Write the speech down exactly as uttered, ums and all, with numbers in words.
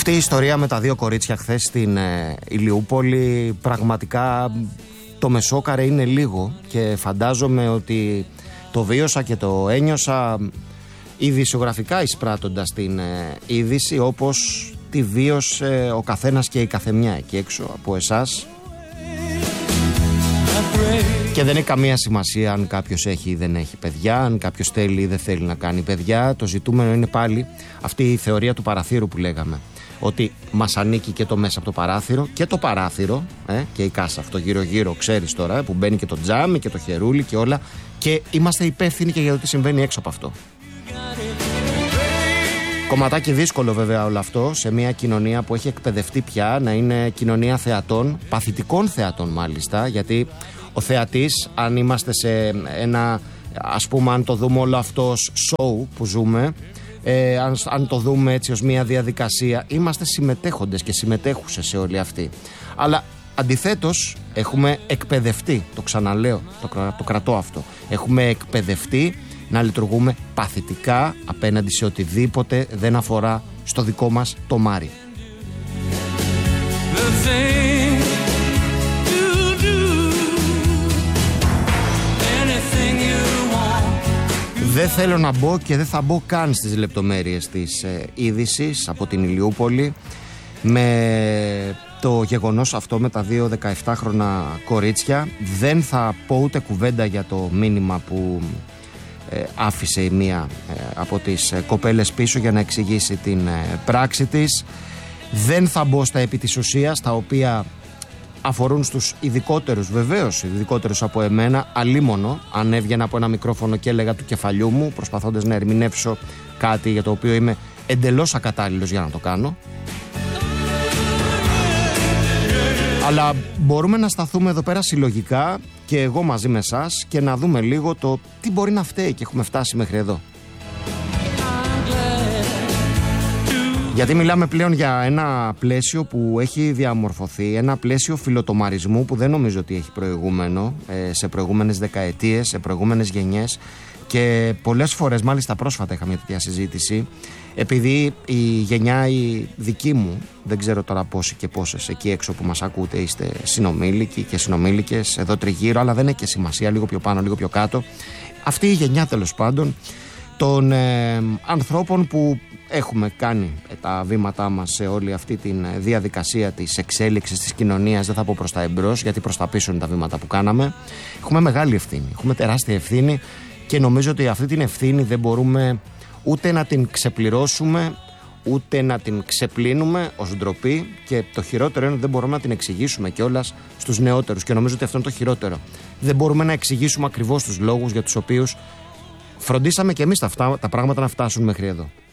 Αυτή η ιστορία με τα δύο κορίτσια χθες στην ε, Ηλιούπολη πραγματικά το μεσόκαρε είναι λίγο και φαντάζομαι ότι το βίωσα και το ένιωσα ειδησιογραφικά εισπράττοντας την ε, είδηση όπως τη βίωσε ο καθένας και η καθεμιά εκεί έξω από εσάς. Και δεν έχει καμία σημασία αν κάποιος έχει ή δεν έχει παιδιά, αν κάποιος θέλει ή δεν θέλει να κάνει παιδιά. Το ζητούμενο είναι πάλι αυτή η θεωρία του παραθύρου που λέγαμε. Ότι μας ανήκει και το μέσα από το παράθυρο και το παράθυρο ε, και η κάσα αυτό γύρω-γύρω, ξέρεις τώρα, ε, που μπαίνει και το τζάμι και το χερούλι και όλα. Και είμαστε υπεύθυνοι και για το τι συμβαίνει έξω από αυτό. Κομματάκι δύσκολο βέβαια όλο αυτό σε μια κοινωνία που έχει εκπαιδευτεί πια να είναι κοινωνία θεατών, παθητικών θεατών μάλιστα, γιατί ο θεατής, αν είμαστε σε ένα, ας πούμε, αν το δούμε όλο αυτό ως show που ζούμε, ε, αν, αν το δούμε έτσι ως μια διαδικασία, είμαστε συμμετέχοντες και συμμετέχουσες σε όλη αυτή. Αλλά αντιθέτως έχουμε εκπαιδευτεί, το ξαναλέω, το, το κρατώ αυτό, έχουμε εκπαιδευτεί να λειτουργούμε παθητικά απέναντι σε οτιδήποτε δεν αφορά στο δικό μας το μάρι. Δεν θέλω να μπω και δεν θα μπω καν στις λεπτομέρειες της ε, είδησης από την Ηλιούπολη με το γεγονός αυτό με τα δύο δεκαεπτάχρονα κορίτσια. Δεν θα πω ούτε κουβέντα για το μήνυμα που ε, άφησε η μία ε, από τις ε, κοπέλες πίσω για να εξηγήσει την ε, πράξη της. Δεν θα μπω στα επί της ουσίας, τα οποία αφορούν στους ειδικότερους, βεβαίως ειδικότερους από εμένα, αλίμονο αν έβγαινα από ένα μικρόφωνο και έλεγα του κεφαλιού μου προσπαθώντας να ερμηνεύσω κάτι για το οποίο είμαι εντελώς ακατάλληλος για να το κάνω. Αλλά μπορούμε να σταθούμε εδώ πέρα συλλογικά και εγώ μαζί με εσάς και να δούμε λίγο το τι μπορεί να φταίει και έχουμε φτάσει μέχρι εδώ. Γιατί μιλάμε πλέον για ένα πλαίσιο που έχει διαμορφωθεί, ένα πλαίσιο φιλοτομαρισμού που δεν νομίζω ότι έχει προηγούμενο σε προηγούμενες δεκαετίες, σε προηγούμενες γενιές, και πολλές φορές, μάλιστα πρόσφατα είχαμε τέτοια συζήτηση, επειδή η γενιά η δική μου, δεν ξέρω τώρα πόσοι και πόσες εκεί έξω που μας ακούτε είστε συνομήλικοι και συνομήλικες εδώ τριγύρω, αλλά δεν έχει και σημασία, λίγο πιο πάνω, λίγο πιο κάτω, αυτή η γενιά τέλος πάντων των ε, ανθρώπων που έχουμε κάνει ε, τα βήματά μας σε όλη αυτή τη διαδικασία της εξέλιξης της κοινωνίας, δεν θα πω προς τα εμπρός γιατί προς τα πίσω είναι τα βήματα που κάναμε, έχουμε μεγάλη ευθύνη, έχουμε τεράστια ευθύνη και νομίζω ότι αυτή την ευθύνη δεν μπορούμε ούτε να την ξεπληρώσουμε ούτε να την ξεπλύνουμε ως ντροπή, και το χειρότερο είναι ότι δεν μπορούμε να την εξηγήσουμε κιόλας στους νεότερους, και νομίζω ότι αυτό είναι το χειρότερο. Δεν μπορούμε να εξηγήσουμε ακριβώς τους λόγους για τους οποίους φροντίσαμε και εμείς τα, τα πράγματα να φτάσουν μέχρι εδώ.